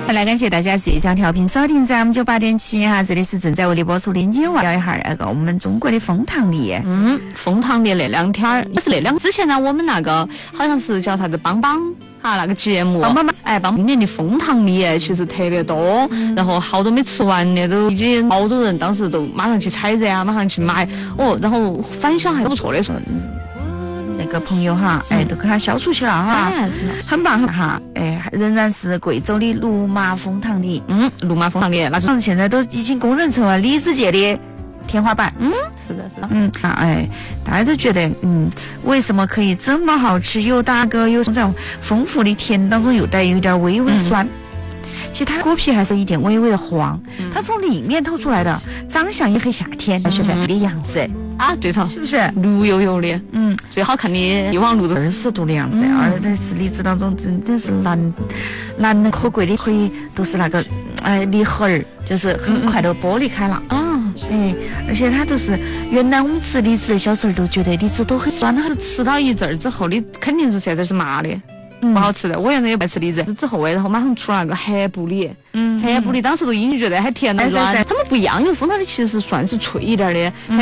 好来，感谢大家这一张调频锁定在我们98.7哈，这里是正在为你播出的今晚聊一下那个我们中国的枫糖梨。 枫糖梨那两天也是那两之前呢，我们那个好像是叫啥子帮帮。那个节目，今年的枫糖梨其实特别多，然后好多没吃完的都已经好多人当时都马上去采摘啊，马上去买然后反响还不错的。 那个朋友哈，都给它消除去了哈，很棒哈，仍然是贵州的鲁麻枫糖梨， 鲁麻枫糖梨，那是现在都已经公认成为李子界的天花板。 是的， 大家都觉得为什么可以这么好吃？有打嗝，有这种丰富的甜当中又带有一点微微酸。其实它的果皮还是一点微微的黄，它从里面透出来的长相也很夏天雪粉的样子啊，对头， 是不是绿油油的？最好看的一往绿 20度的样子，而且是梨子当中真是难能可贵的，可以都是那个梨核儿，就是很快的剥离开了而且它都是原来我们吃梨子小时候都觉得梨子都很酸，它吃到一阵儿之后，你肯定是现在是麻的。不好吃的，我原来也不爱吃梨子，之后然后马上出了那个黑布梨，黑布梨当时都已经觉得还甜了软，它们不一样，因为枫糖梨其实算是脆一点的。